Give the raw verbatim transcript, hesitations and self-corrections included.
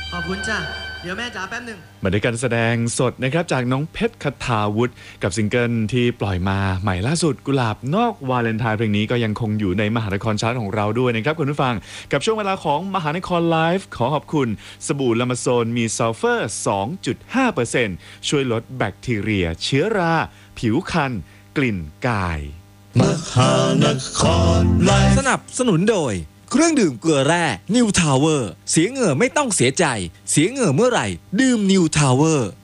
ขอบคุณจ้ะเดี๋ยวแม่จ๋าแป๊บหนึ่งมาด้วยการแสดงสดนะครับจากน้องเพชรคทาวุฒิกับซิงเกิลที่ปล่อยมาใหม่ล่าสุดกุหลาบนอกวาเลนไทน์เพลงนี้ก็ยังคงอยู่ในมหานครชาร์ตของเราด้วยนะครับคุณผู้ฟังกับช่วงเวลาของมหานครไลฟ์ขอขอบคุณสบู่ลามาโซนมีซัลเฟอร์ สองจุดห้าเปอร์เซ็นต์ ช่วยลดแบคทีเรียเชื้อราผิวคันกลิ่นกายมหานครไลฟ์สนับสนุนโดยเครื่องดื่มเกลือแร่นิวทาวเวอร์เสียเหงื่อไม่ต้องเสียใจเสียเหงื่อเมื่อไหร่ดื่มนิวทาวเวอร์